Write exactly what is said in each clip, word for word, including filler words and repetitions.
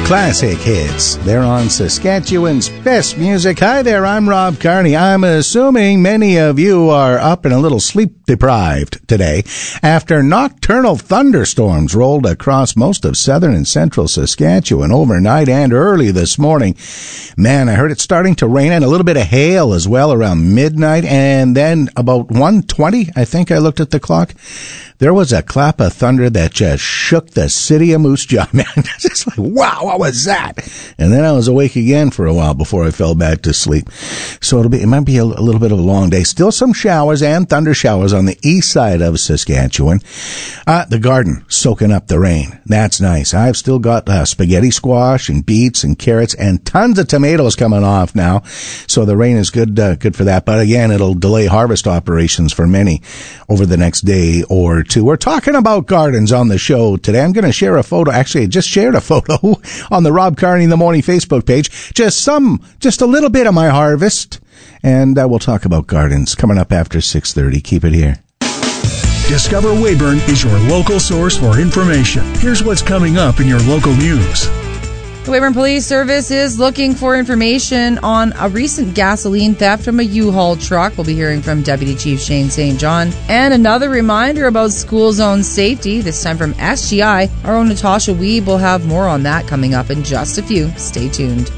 Classic hits. They're on Saskatchewan's best music. Hi there, I'm Rob Carney. I'm assuming many of you are up and a little sleep deprived today after nocturnal thunderstorms rolled across most of southern and central Saskatchewan overnight and early this morning. Man, I heard it starting to rain and a little bit of hail as well around midnight, and then about one twenty, I think I looked at the clock, there was a clap of thunder that just shook the city of Moose Jaw, man. Just like, wow, what was that? And then I was awake again for a while before I fell back to sleep. So it'll be, it might be a, a little bit of a long day. Still some showers and thunder showers on the east side of Saskatchewan. Uh, the garden soaking up the rain. That's nice. I've still got uh, spaghetti squash and beets and carrots and tons of tomatoes coming off now. So the rain is good, uh, good for that. But again, it'll delay harvest operations for many over the next day or two. We're talking about gardens on the show today. I'm going to share a photo. Actually, I just shared a photo on the Rob Carney in the Morning Facebook page. Just some, just a little bit of my harvest. And uh, we'll talk about gardens coming up after six thirty. Keep it here. Discover Weyburn is your local source for information. Here's what's coming up in your local news. The Weyburn Police Service is looking for information on a recent gasoline theft from a U-Haul truck. We'll be hearing from Deputy Chief Shane Saint John. And another reminder about school zone safety, this time from S G I. Our own Natasha Weeb will have more on that coming up in just a few. Stay tuned.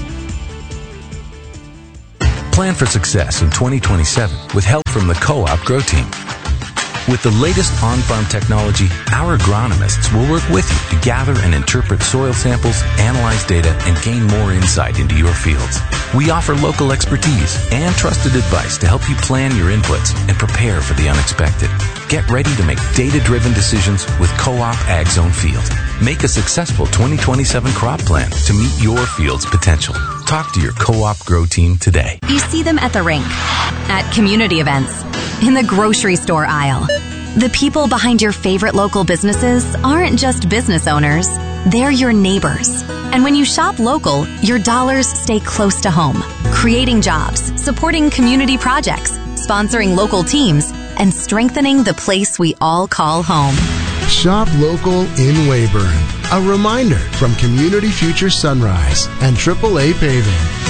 Plan for success in twenty twenty-seven with help from the Co-op Grow Team. With the latest on-farm technology, our agronomists will work with you to gather and interpret soil samples, analyze data, and gain more insight into your fields. We offer local expertise and trusted advice to help you plan your inputs and prepare for the unexpected. Get ready to make data-driven decisions with Co-op Ag Zone Field. Make a successful twenty twenty-seven crop plan to meet your field's potential. Talk to your Co-op Grow Team today. You see them at the rink, at community events, in the grocery store aisle. The people behind your favorite local businesses aren't just business owners, they're your neighbors. And when you shop local, your dollars stay close to home, creating jobs, supporting community projects, sponsoring local teams, and strengthening the place we all call home. Shop local in Weyburn. A reminder from Community Future Sunrise and triple A Paving.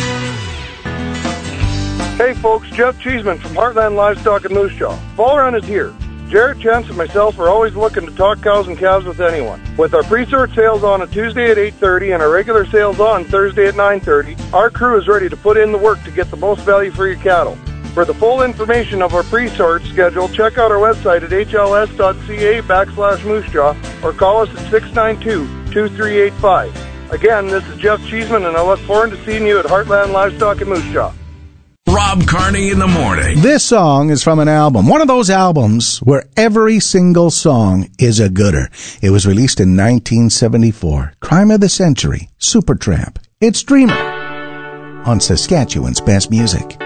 Hey folks, Jeff Cheeseman from Heartland Livestock and Moose Jaw. Fall run is here. Jared Chance and myself are always looking to talk cows and calves with anyone. With our pre-sort sales on a Tuesday at eight thirty and our regular sales on Thursday at nine thirty, our crew is ready to put in the work to get the most value for your cattle. For the full information of our pre-sort schedule, check out our website at hls.ca backslash moosejaw or call us at six nine two, two three eight five. Again, this is Jeff Cheeseman, and I look forward to seeing you at Heartland Livestock and Moose Jaw. Rob Carney in the morning. This song is from an album, one of those albums where every single song is a gooder. It was released in nineteen seventy-four. Crime of the Century, Supertramp. It's Dreamer on Saskatchewan's best music.